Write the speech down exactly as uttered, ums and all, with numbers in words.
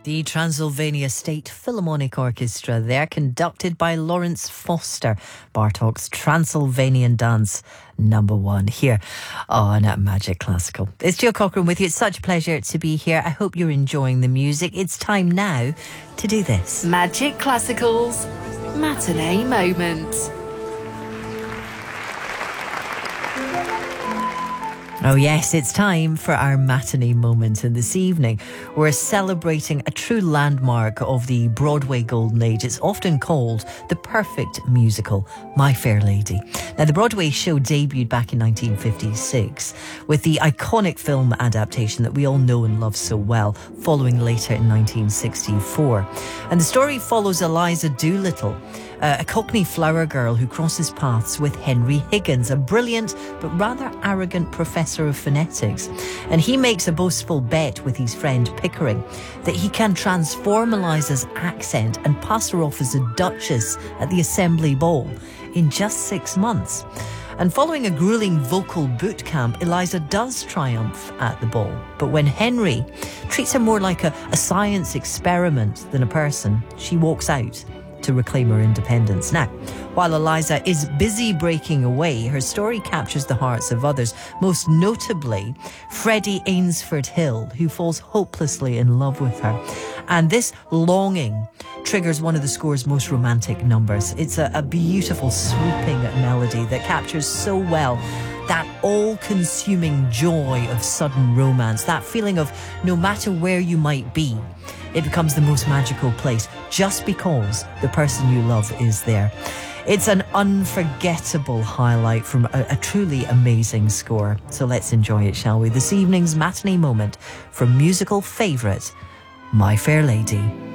The Transylvania State Philharmonic Orchestra there, conducted by Lawrence Foster, Bartók's Transylvanian Dance number one here on Magic Classical. It's Jill Cochrane with you. It's such a pleasure to be here. I hope you're enjoying the music. It's time now to do this. Magic Classical's Matinee Moment. Oh yes, it's time for our matinee moment, and this evening we're celebrating a true landmark of the Broadway Golden Age. It's often called the perfect musical, My Fair Lady. Now, the Broadway show debuted back in nineteen fifty-six with the iconic film adaptation that we all know and love so well, following later in nineteen sixty-four. And the story follows Eliza Doolittle, Uh, a Cockney flower girl who crosses paths with Henry Higgins, a brilliant but rather arrogant professor of phonetics. And he makes a boastful bet with his friend Pickering that he can transform Eliza's accent and pass her off as a duchess at the Assembly Ball in just six months. And following a grueling vocal boot camp, Eliza does triumph at the ball. But when Henry treats her more like a, a science experiment than a person, she walks out to reclaim her independence. Now, while Eliza is busy breaking away, her story captures the hearts of others, most notably Freddie Ainsford Hill, who falls hopelessly in love with her. And this longing triggers one of the score's most romantic numbers. It's a, a beautiful, swooping melody that captures so well that all-consuming joy of sudden romance, that feeling of no matter where you might be, it becomes the most magical place just because the person you love is there. It's an unforgettable highlight from a, a truly amazing score. So let's enjoy it, shall we? This evening's matinee moment from musical favourite, My Fair Lady.